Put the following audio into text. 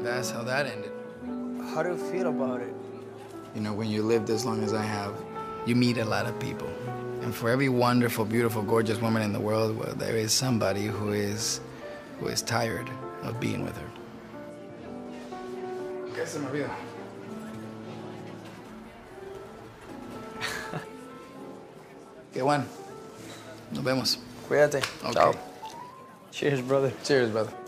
that's how that ended. How do you feel about it? You know, when you lived as long as I have, you meet a lot of people. And for every wonderful, beautiful, gorgeous woman in the world, well, there is somebody who is tired of being with her. ¿Qué se me olvida? Qué bueno. Nos vemos. Cuídate. Okay. Ciao. Cheers, brother. Cheers, brother.